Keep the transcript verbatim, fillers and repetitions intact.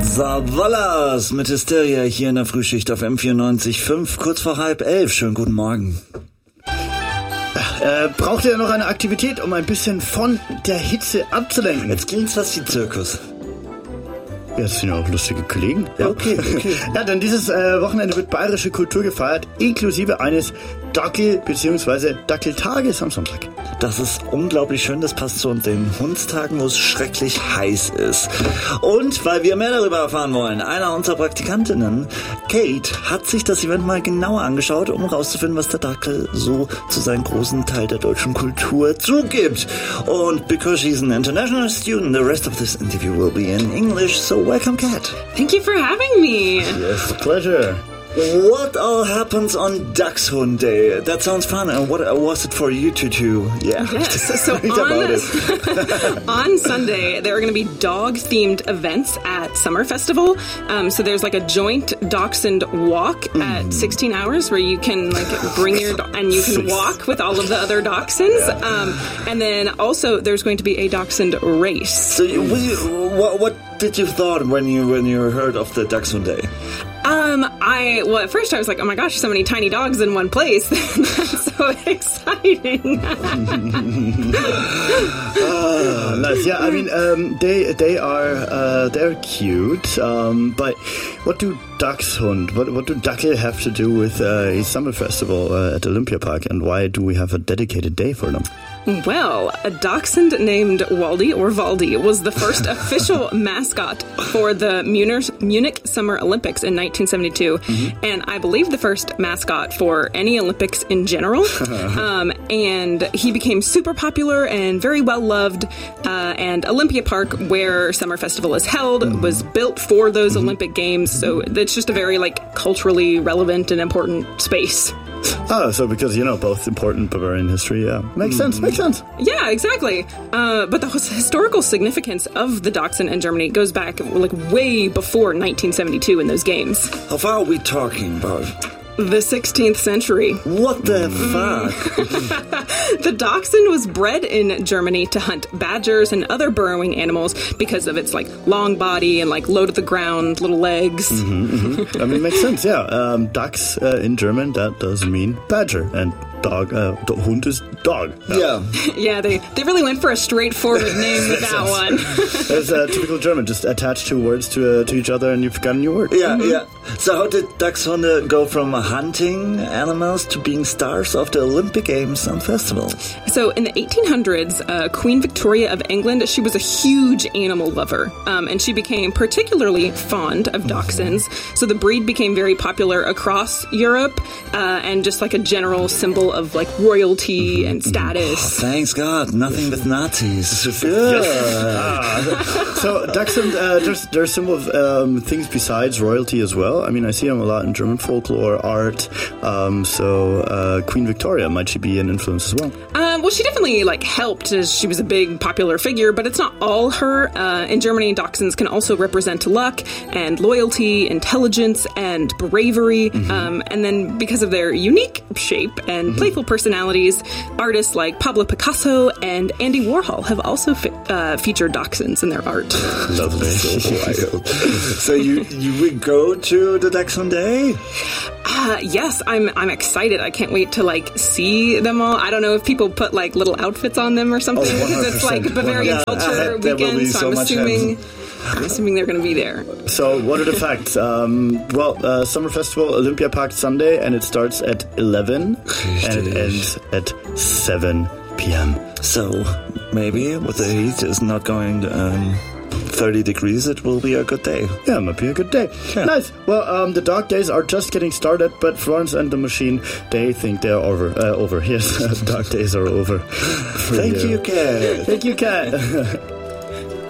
Savalas mit Hysteria hier in der Frühschicht auf M vierundneunzig Komma fünf, kurz vor halb elf. Schönen guten Morgen. Äh, braucht ihr noch eine Aktivität, um ein bisschen von der Hitze abzulenken? Jetzt klingt's fast wie Zirkus. Ja, das sind ja auch lustige Kollegen. Ja, okay, okay. Ja, denn dieses äh, Wochenende wird bayerische Kultur gefeiert, inklusive eines Dackel- bzw. Dackeltages am Sonntag. Das ist unglaublich schön, das passt zu den Hundstagen, wo es schrecklich heiß ist. Und weil wir mehr darüber erfahren wollen, einer unserer Praktikantinnen, Kate, hat sich das Event mal genauer angeschaut, um herauszufinden, was der Dackel so zu seinem großen Teil der deutschen Kultur zugibt. Und because she's an international student, the rest of this interview will be in English, so welcome, Kat. Thank you for having me. Yes, pleasure. What all happens on Dachshund Day? That sounds fun. And what was it for you to do? Yeah. Yes. So on, on Sunday, there are going to be dog-themed events at Summer Festival. Um, so there's like a joint Dachshund walk mm. at sixteen hours where you can like bring your dog and you can walk with all of the other Dachshunds. Yeah. Um, and then also there's going to be a Dachshund race. So you, what, what did you thought when you when you heard of the Dachshund Day? Um, I, well, at first I was like, oh my gosh, so many tiny dogs in one place. That's so exciting. Oh, nice. Yeah, I mean, um, they, they are, uh, they're cute. Um, but what do Dachshund, what, what do Dackel have to do with uh, a summer festival uh, at Olympia Park? And why do we have a dedicated day for them? Well, a dachshund named Waldy, or Valdi, was the first official mascot for the Munich Summer Olympics in nineteen seventy-two, mm-hmm. and I believe the first mascot for any Olympics in general. um, and he became super popular and very well loved, uh, and Olympia Park, where Summer Festival is held, mm-hmm. was built for those mm-hmm. Olympic Games, so it's just a very, like, culturally relevant and important space. Oh, so because, you know, both important Bavarian history, yeah. Makes sense, makes sense. Yeah, exactly. Uh, but the historical significance of the Dachshund in Germany goes back, like, way before nineteen seventy-two in those games. How far are we talking about? The sixteenth century. What the fuck? The Dachshund was bred in Germany to hunt badgers and other burrowing animals because of its, like, long body and, like, low to the ground, little legs. Mm-hmm, mm-hmm. I mean, it makes sense, yeah. Um, Dachs uh, in German, that does mean badger. And dog, uh, Hund is dog. No. Yeah. Yeah, they, they really went for a straightforward name with that one. It's uh, typical German. Just attach two words to uh, to each other and you've got a new word. Yeah, mm-hmm. yeah. So how did Dachshunde go from hunting animals to being stars of the Olympic Games and festivals? So in the eighteen hundreds, uh, Queen Victoria of England, she was a huge animal lover. Um, and she became particularly fond of dachshunds. Mm-hmm. So the breed became very popular across Europe uh, and just like a general symbol of like royalty and status. Oh, thanks God, nothing with Nazis. Yeah. ah. So Dachshund, uh, there's there's some of um, things besides royalty as well. I mean, I see them a lot in German folklore, art. Um, so uh, Queen Victoria, might she be an influence as well? Um, well, she definitely like helped as she was a big popular figure, but it's not all her. Uh, in Germany, dachshunds can also represent luck and loyalty, intelligence, and bravery. Mm-hmm. Um, and then because of their unique shape and mm-hmm. playful personalities, artists like Pablo Picasso and Andy Warhol have also fi- uh, featured dachshunds in their art. Lovely. So wild. So you you would go to the Dachshund Day? Uh, yes, I'm I'm excited. I can't wait to like see them all. I don't know if people put like little outfits on them or something because oh, it's like Bavarian culture weekend, so, so I'm assuming heaven. I'm assuming they're going to be there. So what are the facts? Um, well, uh, Summer Festival, Olympia Park Sunday, and it starts at eleven and it ends at seven p.m. So maybe with the heat is not going um, thirty degrees, it will be a good day. Yeah, it might be a good day. Yeah. Nice. Well, um, the dog days are just getting started, but Florence and the Machine, they think they're over. Uh, over. Yes, dog days are over. Thank you, Kat. Thank you, Kat.